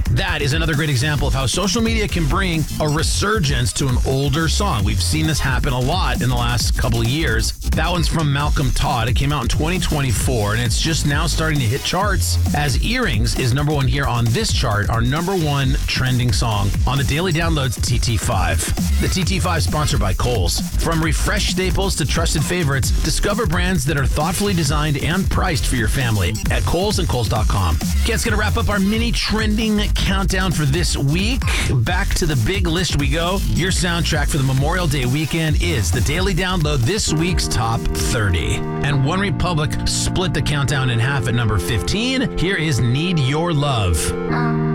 That is another great example of how social media can bring a resurgence to an older song. We've seen this happen a lot in the last couple of years. That one's from Malcolm Todd. It came out in 2024, and it's just now starting to hit charts as Earrings is number one here on this chart, our number one trending song on the Daily Downloads TT5. The TT5 is sponsored by Kohl's. From refreshed staples to trusted favorites, discover brands that are thoughtfully designed and priced for your family at Kohl's and Kohl's.com. That's going to wrap up our mini trending countdown for this week. Back to the big list we go. Your soundtrack for the Memorial Day weekend is the Daily Download, this week's top 30. And One Republic split the countdown in half at number 15. Here is Need Your Love.